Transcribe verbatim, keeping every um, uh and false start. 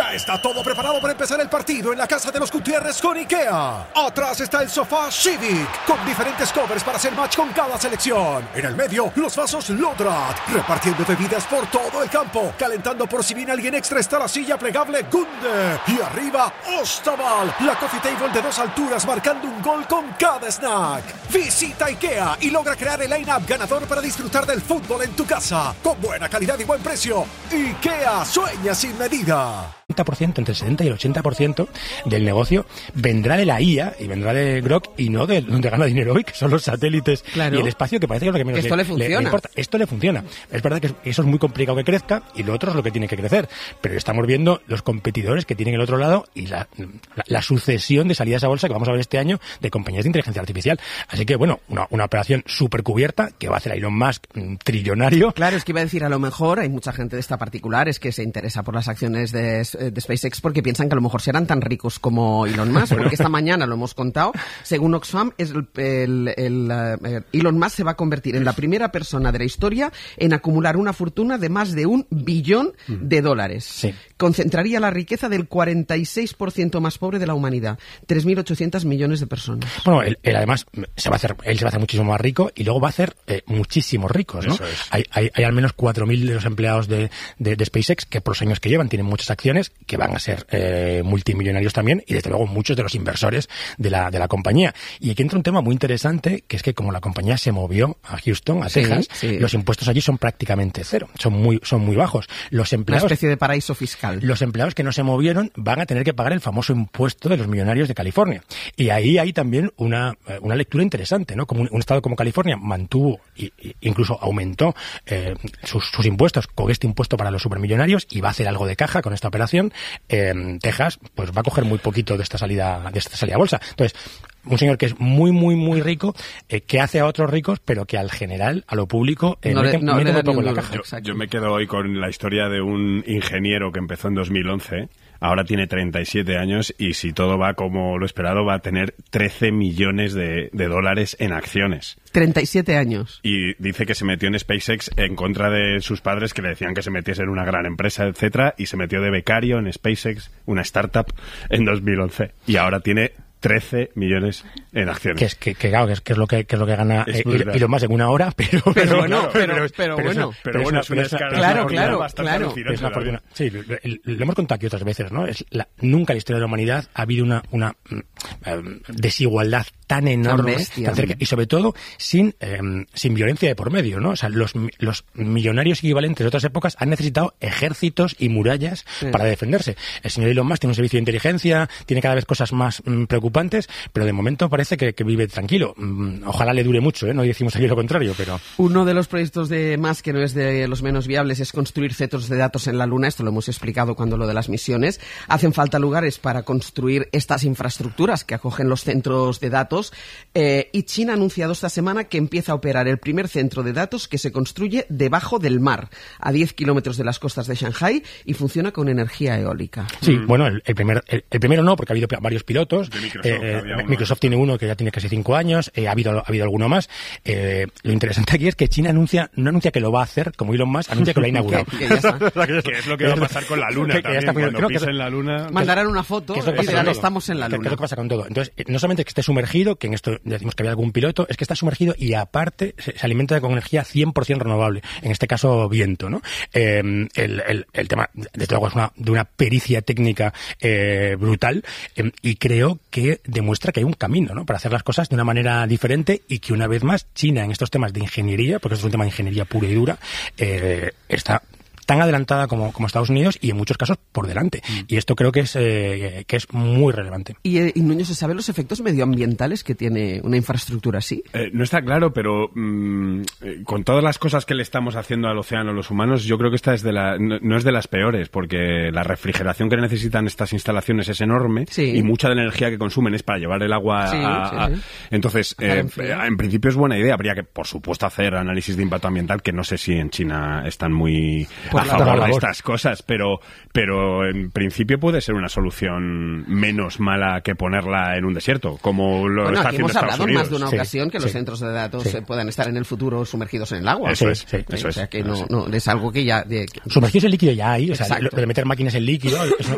Ya está todo preparado para empezar el partido en la casa de los Gutiérrez con IKEA. Atrás está el sofá Civic, con diferentes covers para hacer match con cada selección. En el medio, los vasos Lodrat, repartiendo bebidas por todo el campo. Calentando por si viene alguien extra está la silla plegable Gunde. Y arriba, Ostaval, la coffee table de dos alturas marcando un gol con cada snack. Visita IKEA y logra crear el line-up ganador para disfrutar del fútbol en tu casa. Con buena calidad y buen precio. IKEA, sueña sin medida. setenta por ciento, entre el setenta y el ochenta por ciento del negocio vendrá de la I A y vendrá de Grok y no de donde gana dinero hoy, que son los satélites claro. y el espacio, que parece que es lo que menos que esto le, le, funciona. le, le importa. Esto le funciona. Es verdad que eso es muy complicado que crezca y lo otro es lo que tiene que crecer. Pero estamos viendo los competidores que tienen el otro lado y la, la, la sucesión de salidas a bolsa que vamos a ver este año de compañías de inteligencia artificial. Así que, bueno, una, una operación súper cubierta que va a hacer Elon Musk un trillonario. Claro, es que iba a decir, a lo mejor hay mucha gente de esta particular es que se interesa por las acciones de, de SpaceX porque piensan que a lo mejor serán tan ricos como Elon Musk, porque esta mañana lo hemos contado, según Oxfam, es el, el, el, el, Elon Musk se va a convertir en la primera persona de la historia en acumular una fortuna de más de un billón de dólares. Sí. Concentraría la riqueza del cuarenta y seis por ciento más pobre de la humanidad, tres mil ochocientos millones de personas. Bueno, él, él además se va a hacer, él se va a hacer muchísimo más rico y luego va a hacer eh, muchísimos ricos, ¿no? Eso es. Hay, hay, hay al menos cuatro mil de los empleados de, de, de SpaceX que por los años que llevan tienen muchas acciones que van a ser eh, multimillonarios también y desde luego muchos de los inversores de la, de la compañía. Y aquí entra un tema muy interesante, que es que como la compañía se movió a Houston, a sí, Texas, sí. los impuestos allí son prácticamente cero, son muy, son muy bajos. Los empleados, una especie de paraíso fiscal. Los empleados que no se movieron van a tener que pagar el famoso impuesto de los millonarios de California. Y ahí hay también una, una lectura interesante, ¿no? Como un, un estado como California mantuvo e incluso aumentó eh, sus, sus impuestos con este impuesto para los supermillonarios y va a hacer algo de caja con esta operación. Eh, Texas pues va a coger muy poquito de esta salida de esta salida a bolsa. Entonces, un señor que es muy, muy, muy rico, eh, que hace a otros ricos, pero que al general, a lo público, eh, no mete, le, no mete le muy poco en la duro, caja. Yo, yo me quedo hoy con la historia de un ingeniero que empezó en dos mil once, ahora tiene treinta y siete años y si todo va como lo esperado va a tener trece millones de, de dólares en acciones. treinta y siete años. Y dice que se metió en SpaceX en contra de sus padres que le decían que se metiese en una gran empresa, etcétera, y se metió de becario en SpaceX, una startup, en dos mil once. Y ahora tiene trece millones en acciones. Que es que, que claro, que es, que es lo que, que es lo que gana Es eh, y lo más en una hora, pero Pero pero bueno, pero- pero, pero bueno. es- Pero bueno, es es una escala, claro, es una fortuna claro, bastante claro. alucinante es una la fortuna. vida. Sí, lo, lo- lo hemos contado aquí otras veces, ¿no? Es la, nunca en la historia de la humanidad ha habido una, una um, desigualdad tan enorme, Tan bestia. tan cerca, y sobre todo sin eh, sin violencia de por medio, ¿no? O sea, los, los millonarios equivalentes de otras épocas han necesitado ejércitos y murallas Sí. para defenderse. El señor Elon Musk tiene un servicio de inteligencia, tiene cada vez cosas más mm, preocupantes, pero de momento parece que, que vive tranquilo. Mm, ojalá le dure mucho, ¿eh? No decimos aquí lo contrario, pero... Uno de los proyectos de Musk, que no es de los menos viables, es construir centros de datos en la Luna. Esto lo hemos explicado cuando lo de las misiones. Hacen falta lugares para construir estas infraestructuras que acogen los centros de datos. Eh, y China ha anunciado esta semana que empieza a operar el primer centro de datos que se construye debajo del mar, a diez kilómetros de las costas de Shanghái, y funciona con energía eólica. Sí, mm. bueno, el, el, primer, el, el primero no, porque ha habido varios pilotos. De Microsoft, eh, había uno. Microsoft tiene uno que ya tiene casi cinco años, eh, ha habido ha habido alguno más. Eh, lo interesante aquí es que China anuncia no anuncia que lo va a hacer, como Elon Musk, anuncia que lo ha inaugurado. que, que ya está. Que es lo que va a pasar con la Luna Que- que ya también, está poniendo- cuando creo que pisen es- la Luna... Mandarán una foto Que es lo que y pasa dirán, con todo. estamos en la Que- que Luna. es lo que pasa con todo. Entonces, eh, no solamente que esté sumergido, que en esto ya decimos que había algún piloto, es que está sumergido y aparte se, se alimenta con energía cien por ciento renovable, en este caso viento, ¿no? Eh, el, el, el tema, desde luego, es una, de una pericia técnica eh, brutal eh, y creo que demuestra que hay un camino, ¿no? Para hacer las cosas de una manera diferente y que una vez más China en estos temas de ingeniería, porque esto es un tema de ingeniería pura y dura, eh, está tan adelantada como, como Estados Unidos y en muchos casos por delante. Mm. Y esto creo que es eh, que es muy relevante. ¿Y, y Núñez, se sabe los efectos medioambientales que tiene una infraestructura así? Eh, no está claro, pero mmm, eh, con todas las cosas que le estamos haciendo al océano los humanos, yo creo que esta es de la, no, no es de las peores, porque la refrigeración que necesitan estas instalaciones es enorme sí. y mucha de la energía que consumen es para llevar el agua sí, a... sí, a sí. Entonces, eh, en principio es buena idea. Habría que, por supuesto, hacer análisis de impacto ambiental, que no sé si en China están muy... Por a favor de estas cosas, pero pero en principio puede ser una solución menos mala que ponerla en un desierto, como lo bueno, está aquí haciendo hemos Estados hablado Unidos. más de una Sí, ocasión que sí, los centros de datos sí. puedan estar en el futuro sumergidos en el agua. Eso Sí, es, sí, eso o es. sea que eso no, es. no es algo que ya... De, Sumergirse en líquido ya hay, o sea, Exacto. lo de meter máquinas en líquido es una,